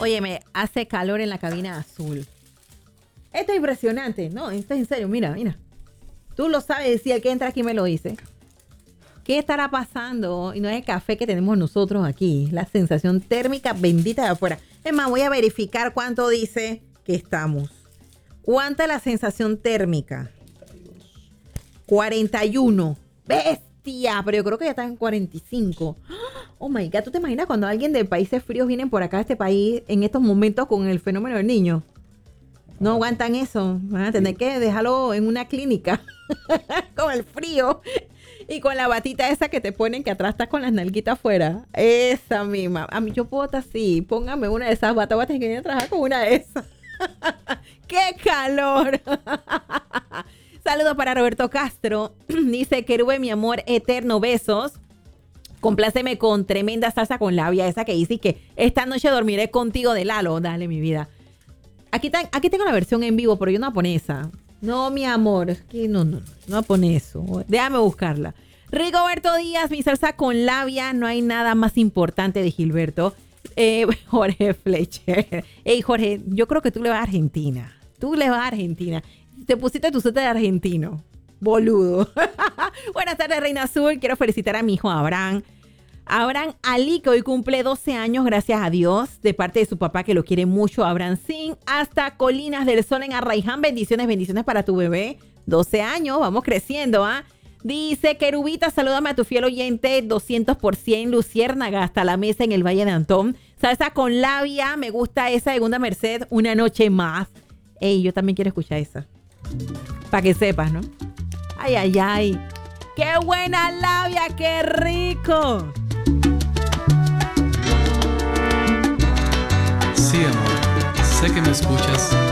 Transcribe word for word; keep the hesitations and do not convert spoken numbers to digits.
Oye, me hace calor en la cabina azul. Esto es impresionante. No, esto es en serio. Mira, mira. Tú lo sabes, si el que entra aquí me lo dice. ¿Qué estará pasando? Y no es el café que tenemos nosotros aquí. La sensación térmica bendita de afuera. Es más, voy a verificar cuánto dice que estamos. ¿Cuánta es la sensación térmica? cuarenta y uno. ¡Bestia! Pero yo creo que ya están en cuarenta y cinco. Oh my God, ¿tú te imaginas cuando alguien de países fríos vienen por acá a este país en estos momentos con el fenómeno del niño? No aguantan eso. Van a tener que dejarlo en una clínica con el frío y con la batita esa que te ponen que atrás estás con las nalguitas afuera. Esa misma. A mí yo puedo estar así. Póngame una de esas batas. Voy a tener que venir a trabajar con una de esas. ¡Qué calor! Saludos para Roberto Castro. Dice, querube, mi amor eterno, besos. Compláceme con tremenda salsa con labia. Esa que dice que esta noche dormiré contigo de Lalo. Dale, mi vida. Aquí, tan, aquí tengo la versión en vivo, pero yo no voy a poner esa. No, mi amor. Es que no, no, no. No voy a poner eso. Déjame buscarla. Rigoberto Díaz, mi salsa con labia. No hay nada más importante de Gilberto. Eh, Jorge Fletcher. Ey, Jorge, yo creo que tú le vas a Argentina. Tú le vas a Argentina. Te pusiste tu suéter de argentino. Boludo. Buenas tardes, Reina Azul. Quiero felicitar a mi hijo Abraham. Abraham Ali, que hoy cumple doce años, gracias a Dios, de parte de su papá, que lo quiere mucho. Abraham Sin, hasta Colinas del Sol en Arraiján. Bendiciones, bendiciones para tu bebé. doce años, vamos creciendo, ¿ah? ¿eh? Dice, Querubita, salúdame a tu fiel oyente, doscientos por ciento, Luciérnaga, hasta la mesa en el Valle de Antón. Salsa con labia, me gusta esa segunda Merced, una noche más. Ey, yo también quiero escuchar esa. Para que sepas, ¿no? Ay, ay, ay. ¡Qué buena labia! ¡Qué rico! Sí, amor. Sé que me escuchas.